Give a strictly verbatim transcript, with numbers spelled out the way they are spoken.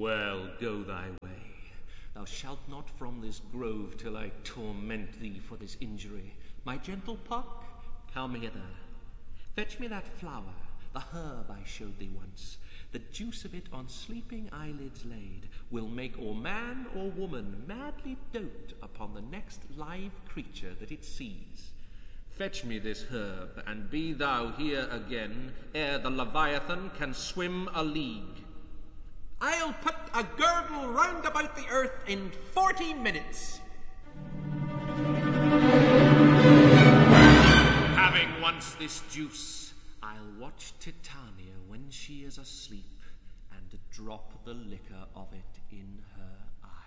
Well, go thy way. Thou shalt not from this grove till I torment thee for this injury. My gentle Puck, come hither. Fetch me that flower, the herb I showed thee once. The juice of it on sleeping eyelids laid will make or man or woman madly dote upon the next live creature that it sees. Fetch me this herb, and be thou here again ere the Leviathan can swim a league. I'll put a girdle round about the earth in forty minutes. Having once this juice, I'll watch Titania when she is asleep, and drop the liquor of it in her